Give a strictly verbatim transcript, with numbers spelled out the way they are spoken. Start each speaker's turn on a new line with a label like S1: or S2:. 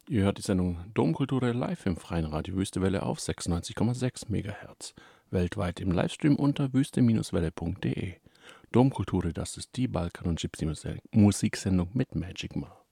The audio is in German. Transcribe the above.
S1: Ihr hört die Sendung Domkultur live im freien Radio Wüstewelle auf sechsundneunzig Komma sechs Megahertz. Weltweit im Livestream unter wüste Welle punkt de. Domkultur, das ist die Balkan- und Gypsy-Musiksendung mit Magic Ma.